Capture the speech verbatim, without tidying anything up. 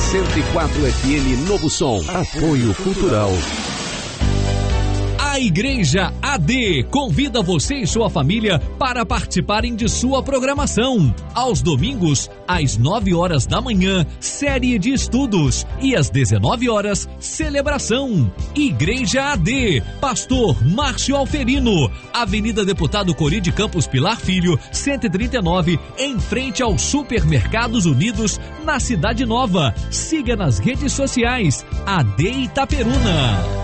cento e quatro F M Novo Som. Apoio Cultural. A Igreja A D convida você e sua família para participarem de sua programação. Aos domingos, às nove horas da manhã, série de estudos. E às dezenove horas, celebração. Igreja A D, Pastor Márcio Alferino, Avenida Deputado Cori de Campos Pilar Filho, cento e trinta e nove, em frente aos Supermercados Unidos, na Cidade Nova. Siga nas redes sociais, A D Itaperuna.